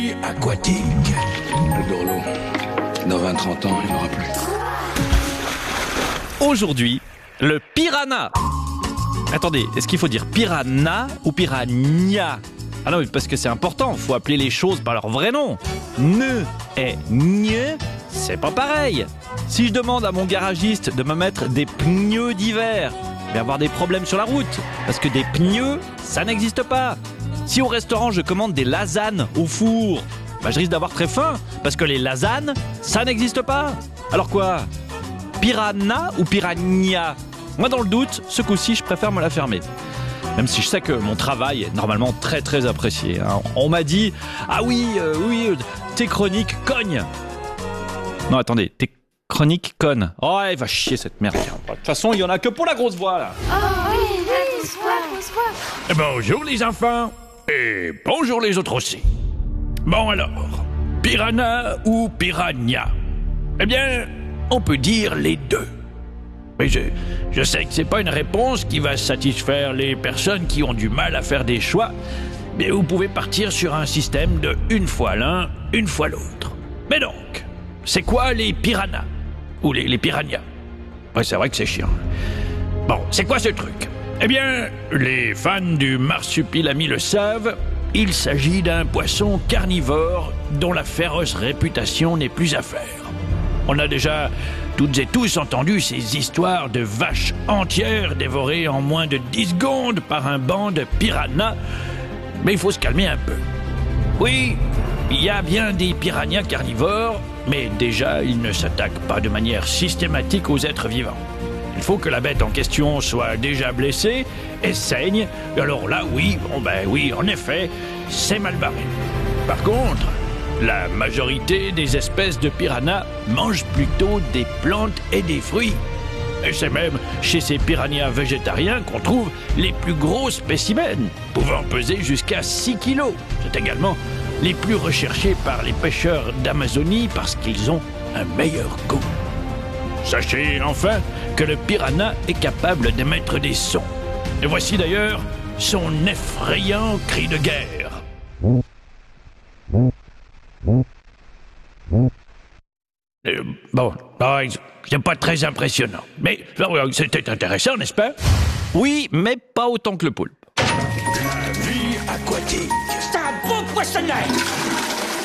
Aquatique. Le Dorlo. Dans 20-30 ans, il n'y en aura plus. Aujourd'hui, le piranha. Attendez, est-ce qu'il faut dire piranha ou piranha? Ah non, parce que c'est important, faut appeler les choses par leur vrai nom. Ne et gne, c'est pas pareil. Si je demande à mon garagiste de me mettre des pneus d'hiver, je vais avoir des problèmes sur la route, parce que des pneus, ça n'existe pas. Si au restaurant je commande des lasagnes au four, je risque d'avoir très faim, parce que les lasagnes, ça n'existe pas. Alors quoi? Piranha ou piranha? Moi dans le doute, ce coup-ci je préfère me la fermer. Même si je sais que mon travail est normalement très très apprécié. On m'a dit, ah oui, tes chroniques cognent. Non attendez, tes chroniques connent. Oh elle va chier cette merde. De toute façon il y en a que pour la grosse voix là. Oh oui, la grosse voix. Bonjour les enfants, et bonjour les autres aussi. Bon alors, piranha ou piranha? Eh bien, on peut dire les deux. Mais je sais que c'est pas une réponse qui va satisfaire les personnes qui ont du mal à faire des choix, mais vous pouvez partir sur un système de une fois l'un, une fois l'autre. Mais donc, c'est quoi les piranhas? Ou les piranhas? Ouais, c'est vrai que c'est chiant. Bon, c'est quoi ce truc? Eh bien, les fans du marsupilami le savent, il s'agit d'un poisson carnivore dont la féroce réputation n'est plus à faire. On a déjà toutes et tous entendu ces histoires de vaches entières dévorées en moins de 10 secondes par un banc de piranhas, mais il faut se calmer un peu. Oui, il y a bien des piranhas carnivores, mais déjà ils ne s'attaquent pas de manière systématique aux êtres vivants. Il faut que la bête en question soit déjà blessée et saigne. Et alors là, oui, en effet, c'est mal barré. Par contre, la majorité des espèces de piranhas mangent plutôt des plantes et des fruits. Et c'est même chez ces piranhas végétariens qu'on trouve les plus gros spécimens, pouvant peser jusqu'à 6 kilos. C'est également les plus recherchés par les pêcheurs d'Amazonie parce qu'ils ont un meilleur goût. Sachez enfin que le piranha est capable d'émettre des sons. Et voici d'ailleurs son effrayant cri de guerre. C'est pas très impressionnant. Mais c'était intéressant, n'est-ce pas? Oui, mais pas autant que le poulpe. La vie aquatique. C'est un beau poissonnet.